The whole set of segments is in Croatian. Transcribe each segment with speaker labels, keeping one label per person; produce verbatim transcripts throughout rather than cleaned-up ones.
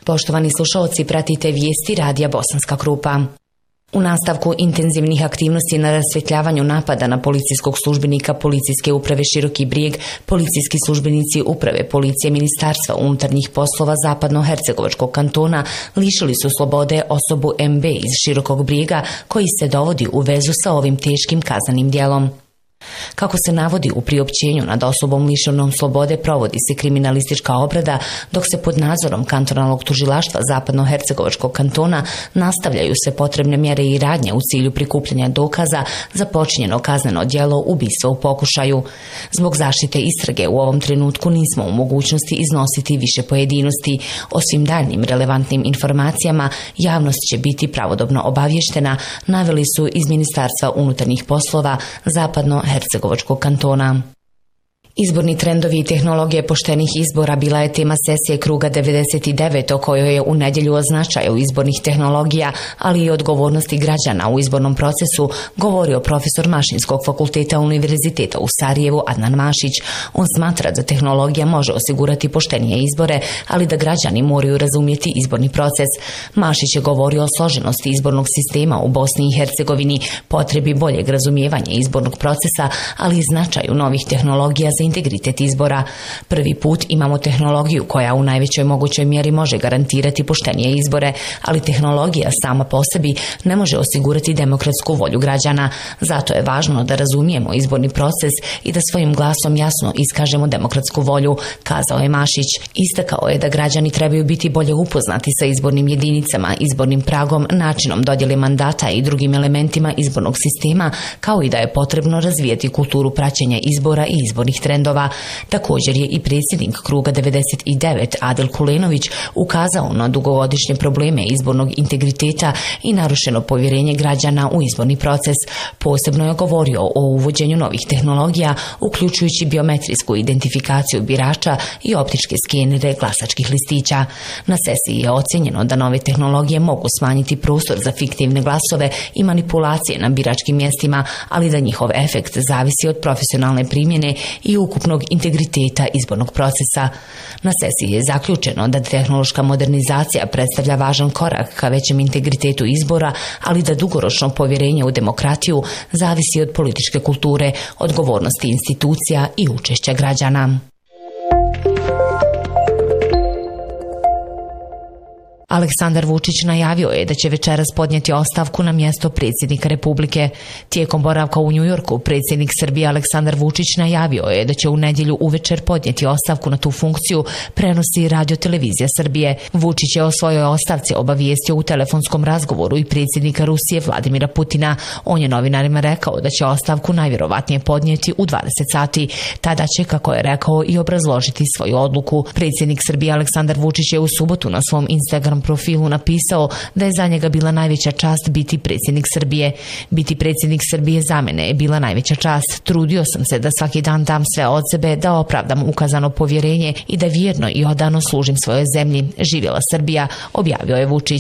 Speaker 1: Poštovani slušalci, pratite vijesti Radija Bosanska Krupa. U nastavku intenzivnih aktivnosti na rasvjetljavanju napada na policijskog službenika Policijske uprave Široki Brijeg, policijski službenici Uprave policije Ministarstva unutarnjih poslova Zapadno-Hercegovačkog kantona lišili su slobode osobu M B iz Širokog Brijega koji se dovodi u vezu sa ovim teškim kaznenim djelom. Kako se navodi u priopćenju, nad osobom lišenom slobode provodi se kriminalistička obrada, dok se pod nadzorom kantonalnog tužilaštva Zapadno-Hercegovačkog kantona nastavljaju se potrebne mjere i radnje u cilju prikupljanja dokaza za počinjeno kazneno djelo ubistva u pokušaju. Zbog zaštite istrage u ovom trenutku nismo u mogućnosti iznositi više pojedinosti. O svim daljnjim relevantnim informacijama javnost će biti pravodobno obavještena, naveli su iz Ministarstva unutarnjih poslova Zapadno Hercegovačkog kantona. Izborni trendovi i tehnologije poštenih izbora bila je tema sesije kruga devedeset devet o kojoj je u nedjelju o značaju izbornih tehnologija, ali i odgovornosti građana u izbornom procesu govorio profesor Mašinskog fakulteta Univerziteta u Sarajevu Adnan Mašić. On smatra da tehnologija može osigurati poštenije izbore, ali da građani moraju razumjeti izborni proces. Mašić je govorio o složenosti izbornog sistema u Bosni i Hercegovini, potrebi boljeg razumijevanja izbornog procesa, ali i značaju novih tehnologija za integritet izbora. Prvi put imamo tehnologiju koja u najvećoj mogućoj mjeri može garantirati poštenije izbore, ali tehnologija sama po sebi ne može osigurati demokratsku volju građana. Zato je važno da razumijemo izborni proces i da svojim glasom jasno iskažemo demokratsku volju, kazao je Mašić. Istakao je da građani trebaju biti bolje upoznati sa izbornim jedinicama, izbornim pragom, načinom dodjele mandata i drugim elementima izbornog sistema, kao i da je potrebno razvijati kulturu praćenja izbora i izbornih trendova. Također je i predsjednik kruga devedeset devet Adel Kulenović ukazao na dugogodišnje probleme izbornog integriteta i narušeno povjerenje građana u izborni proces. Posebno je govorio o uvođenju novih tehnologija, uključujući biometrijsku identifikaciju birača i optičke skenere glasačkih listića. Na sesiji je ocjenjeno da nove tehnologije mogu smanjiti prostor za fiktivne glasove i manipulacije na biračkim mjestima, ali da njihov efekt zavisi od profesionalne primjene i ukupnog integriteta izbornog procesa. Na sesiji je zaključeno da tehnološka modernizacija predstavlja važan korak ka većem integritetu izbora, ali da dugoročno povjerenje u demokratiju zavisi od političke kulture, odgovornosti institucija i učešća građana. Aleksandar Vučić najavio je da će večeras podnijeti ostavku na mjesto predsjednika Republike. Tijekom boravka u Njujorku, predsjednik Srbije Aleksandar Vučić najavio je da će u nedjelju uvečer podnijeti ostavku na tu funkciju, prenosi Radio Televizija Srbije. Vučić je o svojoj ostavci obavijestio u telefonskom razgovoru i predsjednika Rusije Vladimira Putina. On je novinarima rekao da će ostavku najvjerovatnije podnijeti u dvadeset sati. Tada će, kako je rekao, i obrazložiti svoju odluku. Predsjednik Srbije Aleksandar Vučić je u subotu na svom Instagram profilu napisao da je za njega bila najveća čast biti predsjednik Srbije. Biti predsjednik Srbije za mene je bila najveća čast. Trudio sam se da svaki dan dam sve od sebe, da opravdam ukazano povjerenje i da vjerno i odano služim svojoj zemlji. Živjela Srbija, objavio je Vučić.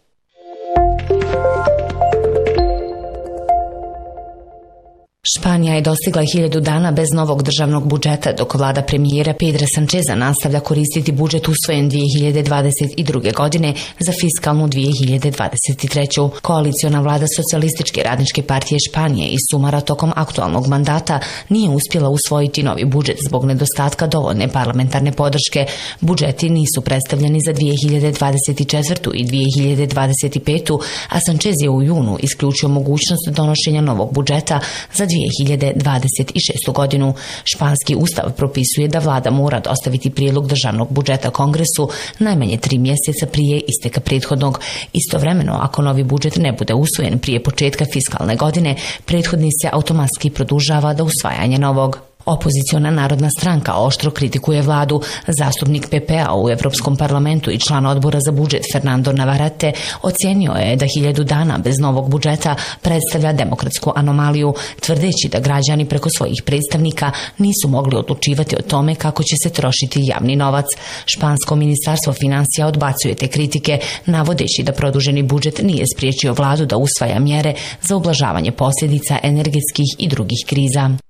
Speaker 1: Španija je dostigla hiljadu dana bez novog državnog budžeta, dok vlada premijera Pedra Sancheza nastavlja koristiti budžet usvojen dvije hiljade dvadeset druge. godine za fiskalnu dvije hiljade dvadeset treću. Koaliciona vlada Socijalističke radničke partije Španije iz Sumara tokom aktualnog mandata nije uspjela usvojiti novi budžet zbog nedostatka dovoljne parlamentarne podrške. Budžeti nisu predstavljeni za dvije hiljade dvadeset četvrtu. i dvije hiljade dvadeset petu. a Sanchez je u junu isključio mogućnost donošenja novog budžeta za dvije hiljade dvadeset šestu. godinu. Španski ustav propisuje da vlada mora dostaviti prijedlog državnog budžeta Kongresu najmanje tri mjeseca prije isteka prethodnog. Istovremeno, ako novi budžet ne bude usvojen prije početka fiskalne godine, prethodni se automatski produžava do usvajanja novog. Opoziciona Narodna stranka oštro kritikuje vladu. Zastupnik P P A u Europskom parlamentu i član odbora za budžet Fernando Navarrete ocjenio je da hiljadu dana bez novog budžeta predstavlja demokratsku anomaliju, tvrdeći da građani preko svojih predstavnika nisu mogli odlučivati o tome kako će se trošiti javni novac. Špansko ministarstvo financija odbacuje te kritike, navodeći da produženi budžet nije spriječio vladu da usvaja mjere za ublažavanje posljedica energetskih i drugih kriza.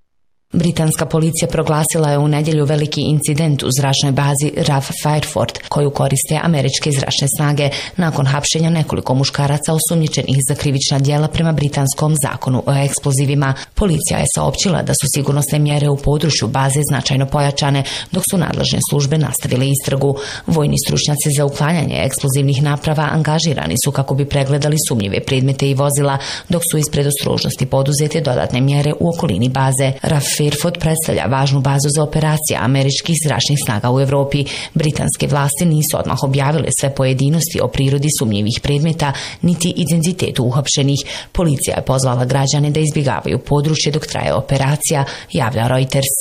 Speaker 1: Britanska policija proglasila je u nedjelju veliki incident u zračnoj bazi RAF Fairford, koju koriste američke zračne snage, nakon hapšenja nekoliko muškaraca osumnjičenih za krivična djela prema britanskom zakonu o eksplozivima. Policija je saopćila da su sigurnosne mjere u području baze značajno pojačane, dok su nadležne službe nastavile istragu. Vojni stručnjaci za uklanjanje eksplozivnih naprava angažirani su kako bi pregledali sumnjive predmete i vozila, dok su iz predostrožnosti poduzete dodatne mjere u okolini baze. RAF Fairford predstavlja važnu bazu za operacije američkih zračnih snaga u Europi. Britanske vlasti nisu odmah objavile sve pojedinosti o prirodi sumnjivih predmeta, niti identitetu uhapšenih. Policija je pozvala građane da izbjegavaju područje dok traje operacija, javlja Reuters.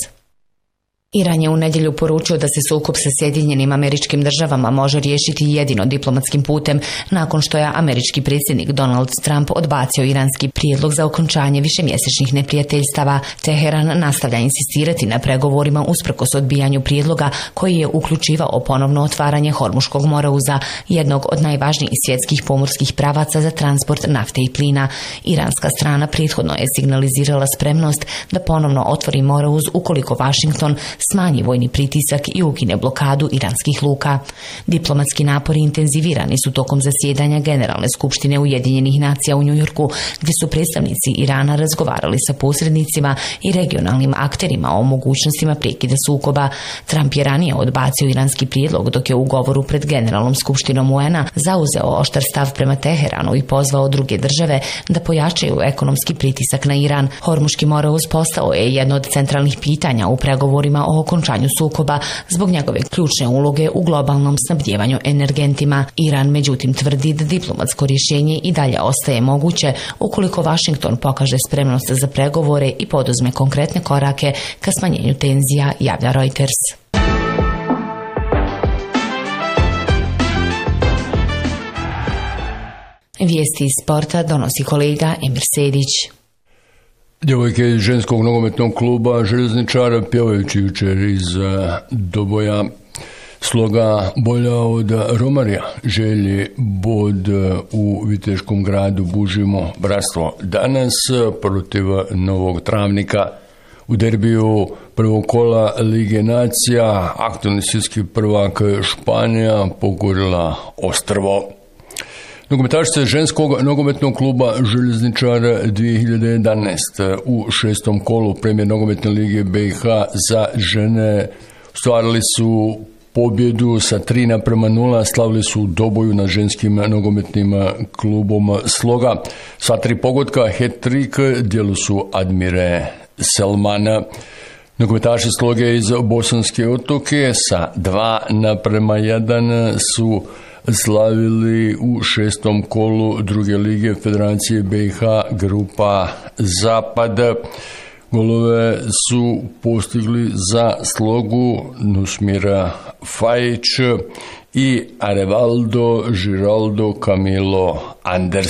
Speaker 1: Iran je u nedjelju poručio da se sukob sa Sjedinjenim Američkim Državama može riješiti jedino diplomatskim putem, nakon što je američki predsjednik Donald Trump odbacio iranski prijedlog za okončanje višemjesečnih neprijateljstava. Teheran nastavlja insistirati na pregovorima usprkos odbijanju prijedloga koji je uključivao ponovno otvaranje Hormuškog morauza, jednog od najvažnijih svjetskih pomorskih pravaca za transport nafte i plina. Iranska strana prethodno je signalizirala spremnost da ponovno otvori morauz ukoliko Washington smanji vojni pritisak i ukine blokadu iranskih luka. Diplomatski napori intenzivirani su tokom zasjedanja Generalne skupštine Ujedinjenih nacija u Njujorku, gdje su predstavnici Irana razgovarali sa posrednicima i regionalnim akterima o mogućnostima prekida sukoba. Trump je ranije odbacio iranski prijedlog, dok je u govoru pred Generalnom skupštinom U N-a zauzeo oštar stav prema Teheranu i pozvao druge države da pojačaju ekonomski pritisak na Iran. Hormuški morauz postao je jedno od centralnih pitanja u pregovorima o okončanju sukoba zbog njegove ključne uloge u globalnom snabdjevanju energentima. Iran međutim tvrdi da diplomatsko rješenje i dalje ostaje moguće ukoliko Washington pokaže spremnost za pregovore i poduzme konkretne korake ka smanjenju tenzija, javlja Reuters. Vijesti iz sporta donosi kolega Emir Sedić.
Speaker 2: Djevojke iz ženskog nogometnog kluba Željezničara pjevajući jučer iz doboja sloga Bolja od Romarija, želji bod u viteškom gradu Bužimo bratstvo danas protiv Novog Travnika u derbiju prvog kola Lige nacija. Aktualni svjetski prvak Španija pokorila Ostrvo. Nogometašice ženskog nogometnog kluba Željezničar dvije hiljade jedanaeste u šestom kolu Premijer nogometne lige B i H za žene ostvarili su pobjedu sa tri naprema nula, slavili su u doboju nad ženskim nogometnim klubom Sloga. Sva tri pogotka, hat-trick, djelu su Admire Selmana. Nogometaši Sloge iz Bosanske Otoke sa dva naprema jedan su slavili u šestom kolu druge lige Federacije B i H grupa Zapad. Golove su postigli za Slogu Nusmira Fajić i Arevaldo Giraldo Camilo Anders.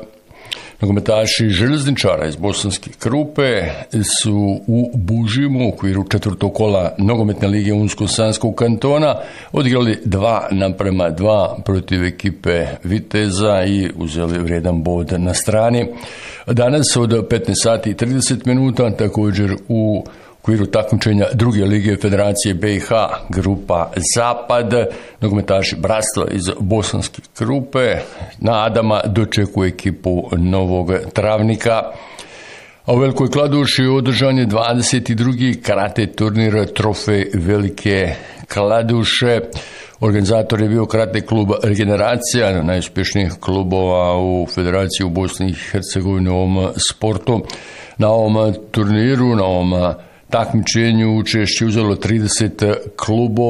Speaker 2: Nogometaši Željezničara iz Bosanske Krupe su u Bužimu u okviru četvrtog kola nogometne lige Unsko-Sanskog kantona odigrali dva naprema dva protiv ekipe Viteza i uzeli vrijedan bod na strani. Danas od petnaest sati i trideset minuta također u u okviru takmičenja druge lige Federacije B i H grupa Zapad nogometaši bratstva iz Bosanske Krupe na Adama dočekuju ekipu Novog Travnika. A u Velikoj Kladuši održan je dvadeset drugi karate turnir Trofej Velike Kladuše. Organizator je bio karate klub Regeneracija, jedan od najuspješnijih klubova u Federaciji u Bosni i Hercegovini u ovom sportu. Na ovom turniru, na ovom takmičenju učešće uzelo trideset klubova.